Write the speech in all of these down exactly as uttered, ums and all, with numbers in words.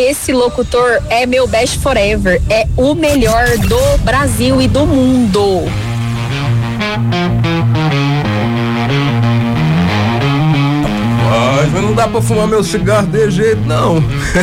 esse locutor é meu best forever. É o melhor do Brasil e do mundo. Mas não dá pra fumar meu cigarro de jeito, não.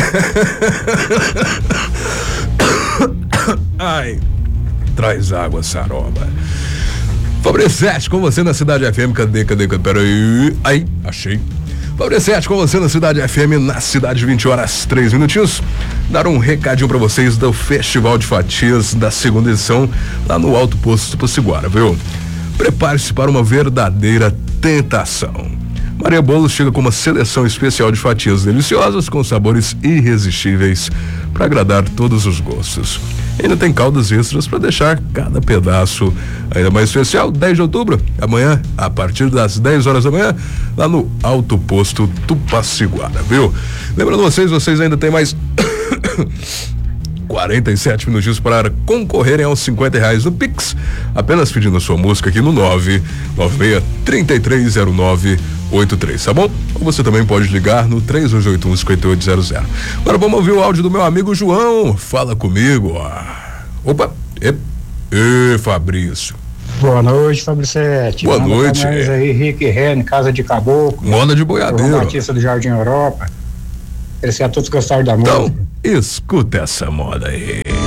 Ai, traz água, Saroba. Fabrício com você na Cidade F M. Cadê, cadê, cadê? Peraí. Aí, achei. Fabrício com você na Cidade F M, na cidade, vinte horas, três minutinhos. Dar um recadinho pra vocês do Festival de Fatias da segunda edição, lá no Alto Posto Tupaciguara, viu? Prepare-se para uma verdadeira tentação. Maria Bolos chega com uma seleção especial de fatias deliciosas com sabores irresistíveis para agradar todos os gostos. E ainda tem caldas extras para deixar cada pedaço ainda mais especial. dez de outubro, amanhã, a partir das dez horas da manhã, lá no Alto Posto Tupaciguara, viu? Lembrando vocês, vocês ainda tem mais quarenta e sete minutinhos para concorrerem aos cinquenta reais no Pix, apenas pedindo a sua música aqui no nove nove seis, três três zero nove oito três, tá bom? Ou você também pode ligar no três dois oito um, cinco oito zero zero. Agora vamos ouvir o áudio do meu amigo João. Fala comigo. Opa, e, e Fabrício. Boa noite, Fabricete. Boa Manda noite. Nós aí, Rick Rene, Casa de Caboclo. Moda de Boiadeiro. João Batista do Jardim Europa. Queria que a todos gostaram da música. Então, escuta essa moda aí.